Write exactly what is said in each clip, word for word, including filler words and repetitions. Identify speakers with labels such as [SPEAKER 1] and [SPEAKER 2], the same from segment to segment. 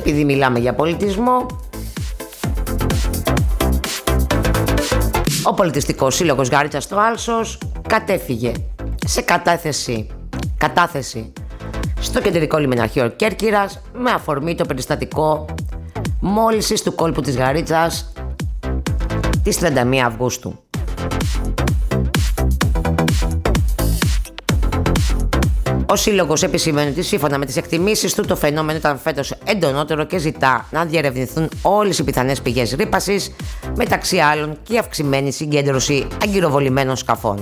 [SPEAKER 1] επειδή μιλάμε για πολιτισμό, ο Πολιτιστικός Σύλλογος Γαρίτσας στο Άλσος κατέφυγε σε κατάθεση, κατάθεση στο Κεντρικό Λιμεναρχείο Κέρκυρας με αφορμή το περιστατικό μόλυνσης του κόλπου της Γαρίτσας της τριάντα μία Αυγούστου. Ο Σύλλογος επισημαίνει ότι σύμφωνα με τις εκτιμήσεις του το φαινόμενο ήταν φέτος εντονότερο και ζητά να διερευνηθούν όλες οι πιθανές πηγές ρύπασης, μεταξύ άλλων και η αυξημένη συγκέντρωση αγκυροβολημένων σκαφών.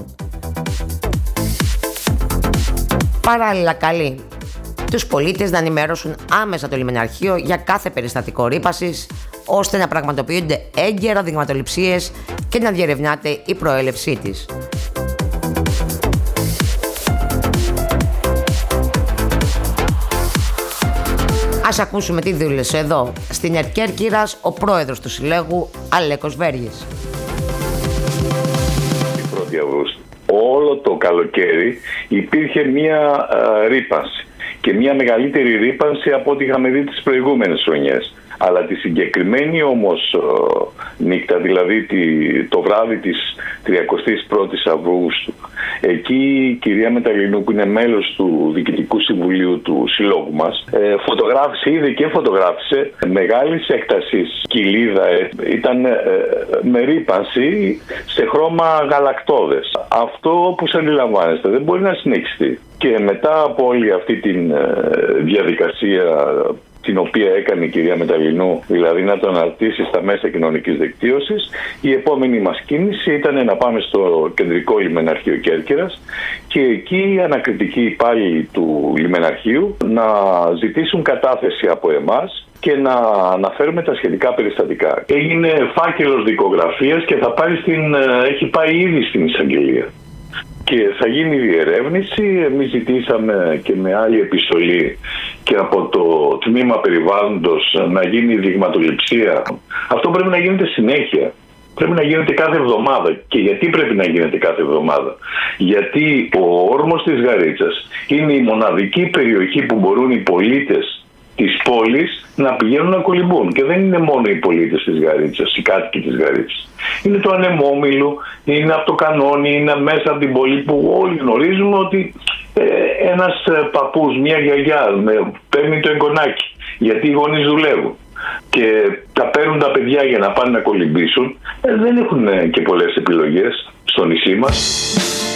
[SPEAKER 1] Παράλληλα καλεί τους πολίτες να ενημερώσουν άμεσα το λιμεναρχείο για κάθε περιστατικό ρύπασης, ώστε να πραγματοποιούνται έγκαιρα δειγματοληψίες και να διερευνάται η προέλευσή της. Ας ακούσουμε τι δήλωσε εδώ στην ΕΡΤ Κέρκυρας ο πρόεδρος του Συλλόγου, Αλέκος Βέργης.
[SPEAKER 2] πρώτη Αυγούστου. Όλο το καλοκαίρι υπήρχε μία ε, ρύπανση και μία μεγαλύτερη ρύπανση από ό,τι είχαμε δει τις προηγούμενες χρονιές. Αλλά τη συγκεκριμένη όμως ε, νύχτα, δηλαδή τη, το βράδυ της τριαντάης πρώτης Αυγούστου, εκεί η κυρία Μεταλλινού, που είναι μέλος του Διοικητικού Συμβουλίου του Συλλόγου μας, ε, φωτογράφησε, είδε και φωτογράφησε μεγάλης έκτασης κοιλίδα, ε, ήταν ε, με ρύπανση σε χρώμα γαλακτώδες. Αυτό, όπως αντιλαμβάνεστε, δεν μπορεί να συνεχιστεί. Και μετά από όλη αυτή τη ε, διαδικασία την οποία έκανε η κυρία Μεταλλινού, δηλαδή να τον αναρτήσει στα μέσα κοινωνικής δικτύωσης, η επόμενη μας κίνηση ήταν να πάμε στο Κεντρικό Λιμεναρχείο Κέρκυρας και εκεί οι ανακριτικοί υπάλληλοι του λιμεναρχείου να ζητήσουν κατάθεση από εμάς και να αναφέρουμε τα σχετικά περιστατικά. Έγινε φάκελος δικογραφίας και θα πάρει στην, έχει πάει ήδη στην εισαγγελία. Και θα γίνει διερεύνηση. Εμείς ζητήσαμε και με άλλη επιστολή και από το τμήμα περιβάλλοντος να γίνει δειγματοληψία. Αυτό πρέπει να γίνεται συνέχεια. Πρέπει να γίνεται κάθε εβδομάδα. Και γιατί πρέπει να γίνεται κάθε εβδομάδα? Γιατί ο όρμος της Γαρίτσας είναι η μοναδική περιοχή που μπορούν οι πολίτες της πόλης να πηγαίνουν να κολυμπούν. Και δεν είναι μόνο οι πολίτες της Γαρίτσας, οι κάτοικοι της Γαρίτσας. Είναι το Ανεμόμυλο, είναι από το Κανόνι, είναι μέσα από την πόλη που όλοι γνωρίζουμε ότι ε, ένας παππούς, μια γιαγιά με, παίρνει το εγγονάκι γιατί οι γονείς δουλεύουν και τα παίρνουν τα παιδιά για να πάνε να κολυμπήσουν. Ε, δεν έχουν και πολλές επιλογές στο νησί μας.